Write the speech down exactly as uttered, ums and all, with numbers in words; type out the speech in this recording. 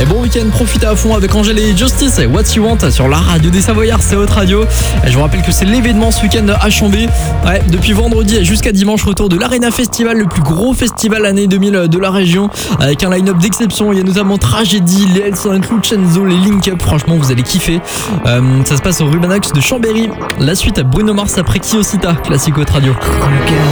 Et bon week-end, profitez à fond avec Angèle et Justice et What You Want sur la radio des Savoyards, c'est votre radio. Et je vous rappelle que c'est l'événement ce week-end à Chambé. Ouais, depuis vendredi jusqu'à dimanche, retour de l'Arena Festival, le plus gros festival l'année deux mille de la région, avec un line-up d'exception. Il y a notamment Tragédie, les Hells, Lucenzo, les Link Up. Franchement, vous allez kiffer. Euh, ça se passe au Rubanax de Chambéry. La suite à Bruno Mars après Kiosita, classique haute radio.